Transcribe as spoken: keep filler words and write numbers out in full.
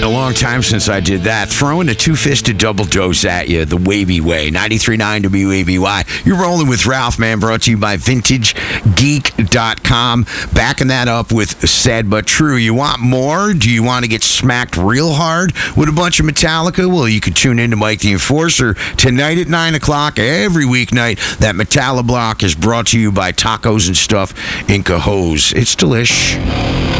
a long time since I did that. Throwing a two-fisted double dose at you the wavy way. ninety-three point nine W A B Y. You're rolling with Ralph, man, brought to you by vintage geek dot com. Backing that up with Said But True. You want more? Do you want to get smacked real hard with a bunch of Metallica? Well, you could tune in to Mike the Enforcer tonight at nine o'clock every weeknight. That Metallica block is brought to you by Tacos and Stuff in Cajos. It's delish.